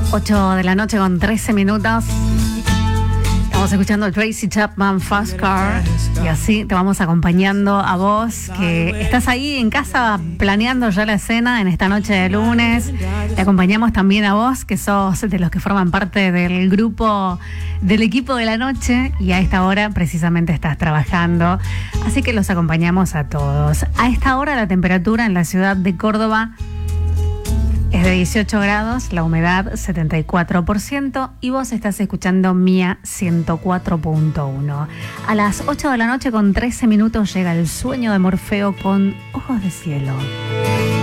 8 de la noche con 13 minutos. Estamos escuchando Tracy Chapman, Fast Car. Y así te vamos acompañando a vos, que estás ahí en casa planeando ya la cena en esta noche de lunes. Te acompañamos también a vos, que sos de los que forman parte del grupo, del equipo de la noche. Y a esta hora precisamente estás trabajando. Así que los acompañamos a todos. A esta hora la temperatura en la ciudad de Córdoba es de 18 grados, la humedad 74% y vos estás escuchando Mía 104.1. A las 8 de la noche con 13 minutos llega el sueño de Morfeo con Ojos de Cielo.